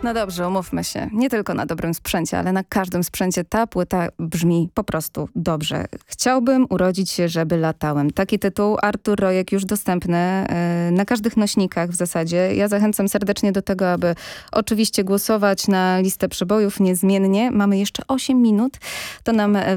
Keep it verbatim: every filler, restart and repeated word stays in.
No dobrze, umówmy się. Nie tylko na dobrym sprzęcie, ale na każdym sprzęcie ta płyta brzmi po prostu dobrze. Chciałbym urodzić się, żeby latałem. Taki tytuł, Artur Rojek, już dostępny yy, na każdych nośnikach w zasadzie. Ja zachęcam serdecznie do tego, aby oczywiście głosować na listę przebojów niezmiennie. Mamy jeszcze osiem minut. To nam